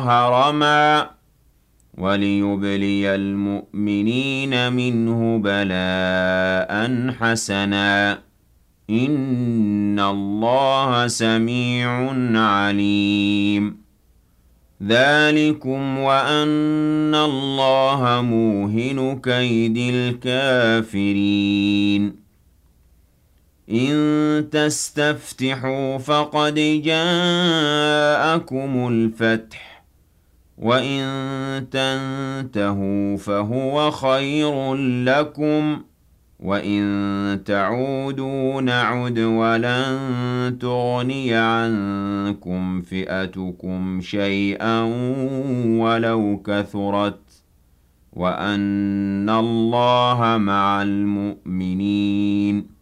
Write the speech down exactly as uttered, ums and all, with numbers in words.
هرما وليبلي المؤمنين منه بلاء حسنا إن الله سميع عليم ذلكم وأن الله موهن كيد الكافرين إن تستفتحوا فقد جاءكم الفتح وَإِن تَنْتَهُوا فَهُوَ خَيْرٌ لَكُمْ وَإِن تَعُودُوا نَعُدْ وَلَن تُغْنِيَ عَنكُمْ فِئَتُكُمْ شَيْئًا وَلَوْ كَثُرَتْ وَأَنَّ اللَّهَ مَعَ الْمُؤْمِنِينَ